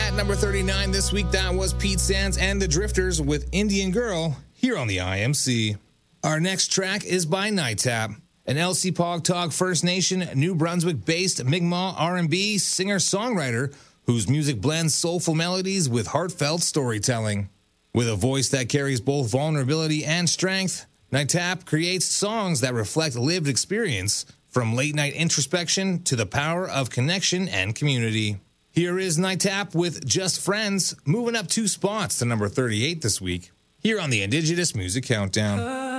At number 39 this week, that was Pete Sands and the Drifters with Indian Girl here on the IMC. Our next track is by Nightap, an Elsipogtog First Nation, New Brunswick-based Mi'kmaq R&B singer-songwriter whose music blends soulful melodies with heartfelt storytelling. With a voice that carries both vulnerability and strength, Nightap creates songs that reflect lived experience, from late-night introspection to the power of connection and community. Here is Nightap with Just Friends, moving up 2 spots to number 38 this week, here on the Indigenous Music Countdown.